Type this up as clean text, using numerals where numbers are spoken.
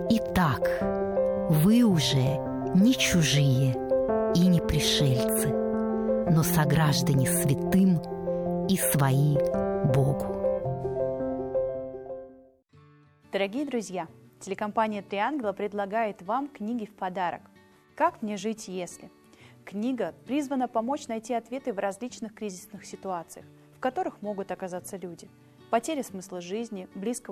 Итак, вы уже не чужие и не пришельцы, но сограждане святым и свои Богу. Дорогие друзья, телекомпания «Три ангела» предлагает вам книги в подарок. «Как мне жить, если?». Книга призвана помочь найти ответы в различных кризисных ситуациях, в которых могут оказаться люди. Потеря смысла жизни, близкого